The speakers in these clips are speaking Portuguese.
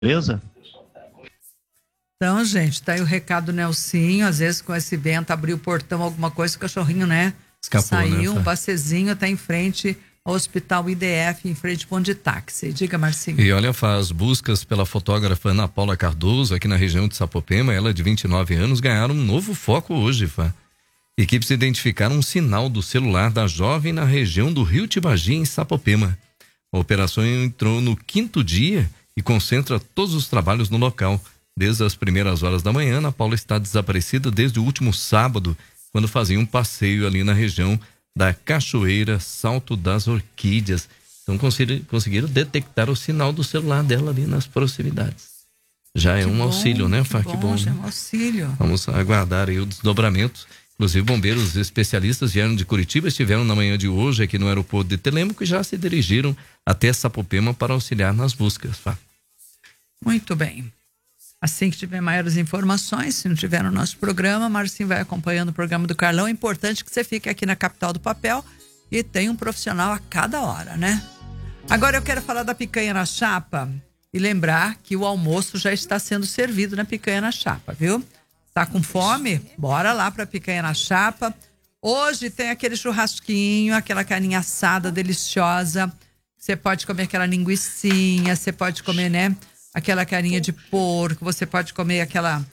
Beleza? Então, gente, tá aí o recado do Nelsinho. Às vezes com esse vento, abriu o portão, alguma coisa, o cachorrinho, né? Escapou, saiu, né? um bacezinho, tá em frente ao Hospital IDF, em frente ao ponto de táxi. Diga, Marcinho. E olha, faz buscas pela fotógrafa Ana Paula Cardoso, aqui na região de Sapopema. Ela, de 29 anos, ganharam um novo foco hoje, Fá. Equipes identificaram um sinal do celular da jovem na região do Rio Tibagi, em Sapopema. A operação entrou no 5º dia e concentra todos os trabalhos no local. Desde as primeiras horas da manhã, Ana Paula está desaparecida desde o último sábado, quando fazia um passeio ali na região da Cachoeira Salto das Orquídeas. Então conseguiram detectar o sinal do celular dela ali nas proximidades. Já é um auxílio, né, Fá? Que bom. Já é um auxílio. Vamos aguardar aí o desdobramento. Inclusive, bombeiros especialistas vieram de Curitiba, estiveram na manhã de hoje aqui no aeroporto de Telêmaco e já se dirigiram até Sapopema para auxiliar nas buscas, Fá. Muito bem. Assim que tiver maiores informações, se não tiver no nosso programa, Marcinho vai acompanhando o programa do Carlão. É importante que você fique aqui na Capital do Papel e tenha um profissional a cada hora, né? Agora eu quero falar da picanha na chapa e lembrar que o almoço já está sendo servido na picanha na chapa, viu? Tá com fome? Bora lá pra picanha na chapa. Hoje tem aquele churrasquinho, aquela carninha assada deliciosa. Você pode comer aquela linguicinha, você pode comer, né? Aquela carinha de porco, você pode comer aquela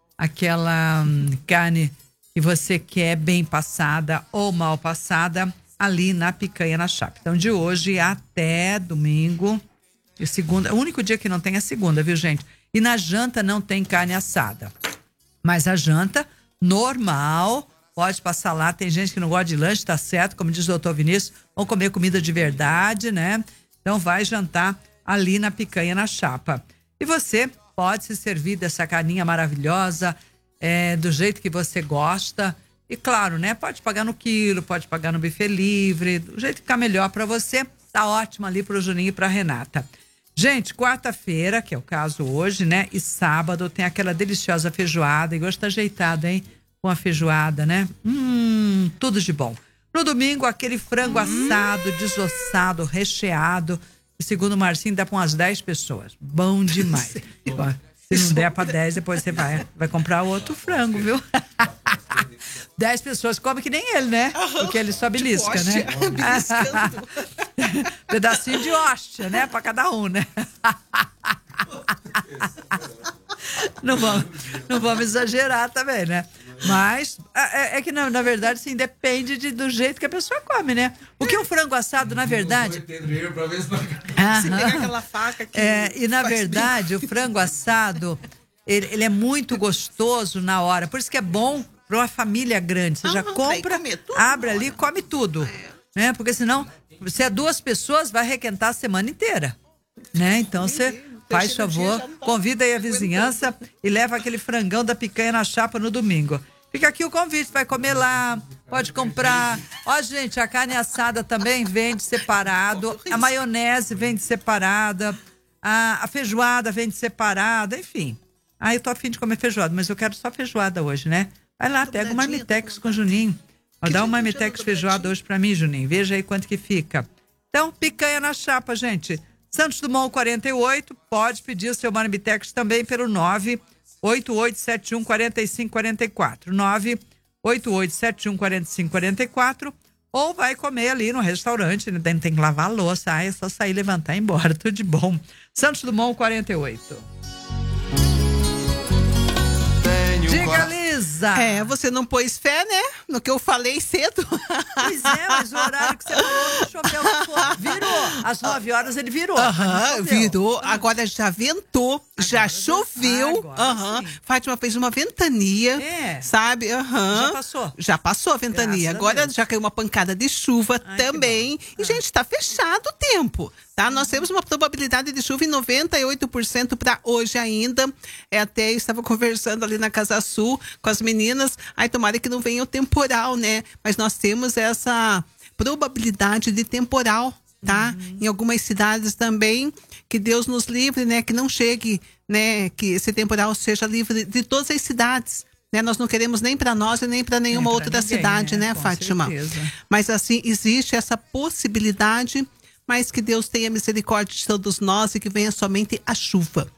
carne que você quer bem passada ou mal passada ali na picanha na chapa. Então, de hoje até domingo e segunda, o único dia que não tem é segunda, viu, gente? E na janta não tem carne assada. Mas a janta normal, pode passar lá. Tem gente que não gosta de lanche, tá certo, como diz o doutor Vinícius, vão comer comida de verdade, né? Então vai jantar ali na picanha na chapa. E você pode se servir dessa carninha maravilhosa, do jeito que você gosta. E claro, né? Pode pagar no quilo, pode pagar no buffet livre, do jeito que ficar melhor para você. Tá ótimo ali pro Juninho e pra Renata. Gente, quarta-feira, que é o caso hoje, né? E sábado tem aquela deliciosa feijoada. E hoje tá ajeitado, hein? Com a feijoada, né? Tudo de bom. No domingo, aquele frango assado, desossado, recheado. E segundo o Marcinho, dá para umas 10 pessoas. Bom demais. Se não der para 10, depois você vai comprar outro frango, viu? 10 pessoas come que nem ele, né? Porque ele só belisca, né? Pedacinho de hóstia, né? Para cada um, né? Não vamos exagerar também, né? Mas é que na verdade, sim, depende do jeito que a pessoa come, né? O que é um frango assado, na verdade... Se pegar aquela faca que e na verdade, o frango assado, ele é muito gostoso na hora. Por isso que é bom para uma família grande. Você já compra, abre ali e come tudo. Né? Porque senão, se é 2 pessoas, vai requentar a semana inteira. Né? Então você... Faz favor, convida aí a vizinhança e leva aquele frangão da picanha na chapa no domingo. Fica aqui o convite, vai comer lá, pode comprar. Ó, gente, a carne assada também vende separado, a maionese vende separada, a feijoada vende separada, enfim. Eu tô a fim de comer feijoada, mas eu quero só feijoada hoje, né? Vai lá, pega uma marmitex com o Juninho. Dá uma marmitex feijoada hoje pra mim, Juninho. Veja aí quanto que fica. Então, picanha na chapa, gente. Santos Dumont 48, pode pedir o seu marmitex também pelo 988714544. 988714544, ou vai comer ali no restaurante, né? Tem que lavar a louça, é só sair, levantar e ir embora, tudo de bom. Santos Dumont 48. Diga, Lisa! Você não pôs fé, né? No que eu falei cedo. Pois é, mas o horário que você falou, choveu. Virou. Às 9 horas ele virou. Virou. Agora já ventou, já choveu. Fátima fez uma ventania, sabe? Já passou? Já passou a ventania. Agora já caiu uma pancada de chuva também. E, gente, tá fechado o tempo. Tá? Nós temos uma probabilidade de chuva em 98% para hoje ainda. Até estava conversando ali na Casa Sul com as meninas. Tomara que não venha o temporal, né? Mas nós temos essa probabilidade de temporal, tá? Em algumas cidades também. Que Deus nos livre, né? Que não chegue, né? Que esse temporal seja livre de todas as cidades. Né? Nós não queremos nem para nós e nem para nenhuma outra cidade, né, Fátima? Certeza. Mas assim, existe essa possibilidade, mas que Deus tenha misericórdia de todos nós e que venha somente a chuva.